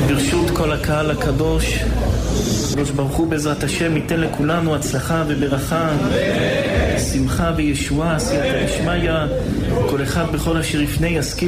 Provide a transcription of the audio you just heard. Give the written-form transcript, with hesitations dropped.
ברשות כל הקהל הקדוש, הקדוש ברוך הוא בעזרת השם ייתן לכולנו הצלחה וברכה, שמחה וישועה, סייעתא דשמיא, כל אחד בכל אשר יפנה ישכיל